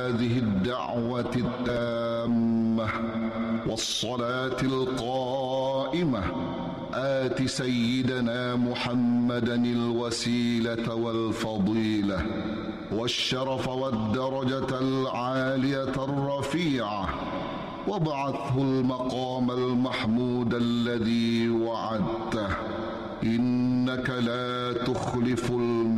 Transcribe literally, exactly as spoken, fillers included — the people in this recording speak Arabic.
هذه الدعوة التامة والصلاة القائمة آت سيدنا محمدا الوسيلة والفضيلة والشرف والدرجة العالية الرفيعة، وابعثه المقام المحمود الذي وعدته، إنك لا تخلف الميعاد.